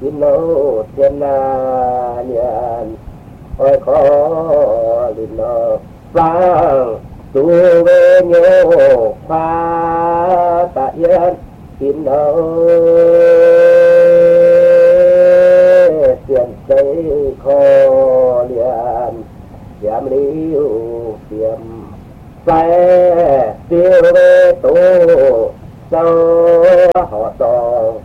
kín nô thiên na niên ôi khó linh nô vang tu về nhô pha tạ yên kín nô tiền xây khó liền giảm liu tiệm phải tiêu về tổ sau họ tòng